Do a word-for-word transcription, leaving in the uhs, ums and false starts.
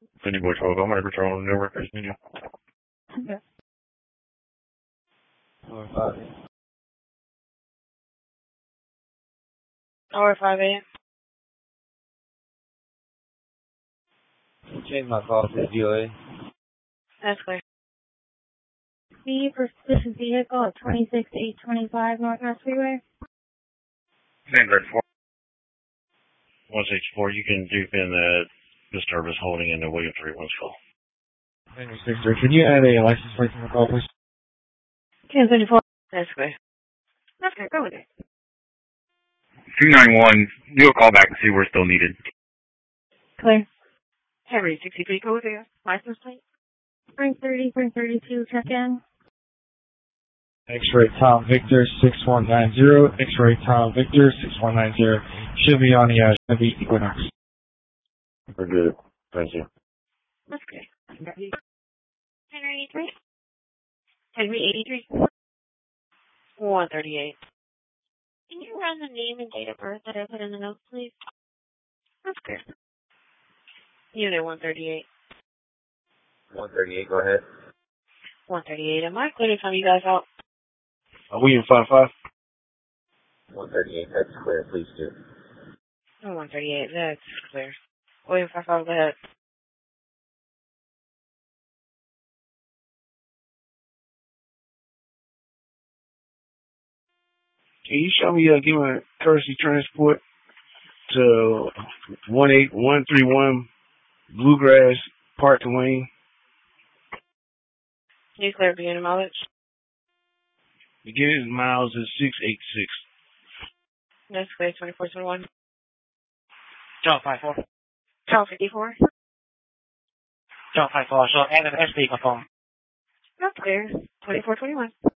Cindy Boy twelve, I'm going to patrol on the network. Continue. Okay. Or five. Or five a.m. Change my call to D O A. That's clear. B for suspicious vehicle at twenty-six eight twenty-five Northwest Freeway. Vanguard four. one sixty-four, you can do in the disturbance holding in the William three one's call. Henry six three, can you add a license plate to my call, please? ten thirty-four. That's clear. That's clear. Go with it. two ninety-one, do a call back and see where it's still needed. Clear. Henry sixty-three, go there. License plate. Spring thirty, Spring thirty-two, check in. X-ray Tom Victor six one nine zero, X-ray Tom Victor six one nine zero. Should be on the uh, Chevy Equinox. We're good. Thank you. That's good. Henry eighty-three. Henry eighty-three. one thirty-eight. Can you run the name and date of birth that I put in the notes, please? That's good. Unit one thirty-eight. one thirty-eight, go ahead. one thirty-eight. Am I clear to time you guys out? Are we in five five? one thirty-eight, that's clear, please do. Oh, one thirty-eight. That's clear. William five five, go ahead. Can you show me, uh, give me a courtesy transport to one eight one three one Bluegrass Park Wayne? Can you clear beginning mileage? Beginning miles is six eight six. That's clear, twenty-four twenty-one. Joe five four. Joe fifty-four. Joe five four, so add an S P phone. That's clear, twenty-four twenty-one.